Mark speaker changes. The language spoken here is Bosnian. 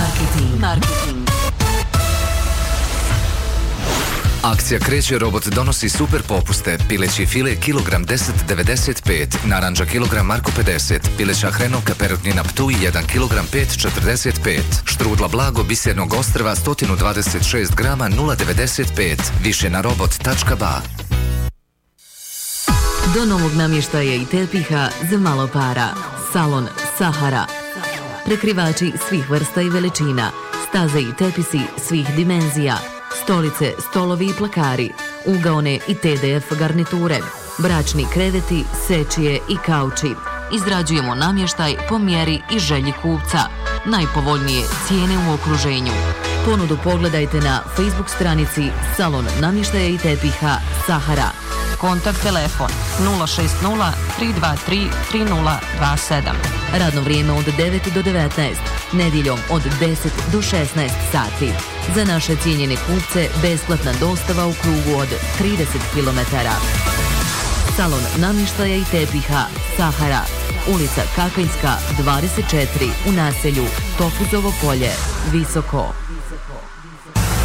Speaker 1: Marketing.
Speaker 2: Akcija Kreće robot donosi super popuste. Pileći file kilogram 10,95, naranđa kilogram Marko 50, pileća hrenovka perutnina Ptuj 1 kilogram 5,45, štrudla blago bisernog ostrva 126 grama 0,95, više na robot.ba.
Speaker 1: Do novog namještaja i tepiha za malo para. Salon Sahara. Prekrivači svih vrsta i veličina, staze i tepisi svih dimenzija, stolice, stolovi i plakari, ugaone i TDF garniture, bračni kreveti, sečije i kauči. Izrađujemo namještaj po mjeri i želji kupca. Najpovoljnije cijene u okruženju. Ponudu pogledajte na Facebook stranici Salon namještaja i tepiha Sahara.
Speaker 3: Kontakt telefon 060 323 3027.
Speaker 1: Radno vrijeme od 9 do 19, nedjeljom od 10 do 16 sati. Za naše cijenjene kupce besplatna dostava u krugu od 30 km. Salon namještaja i tepiha Sahara, ulica Kakvinska 24 u naselju Topuzovo polje, Visoko.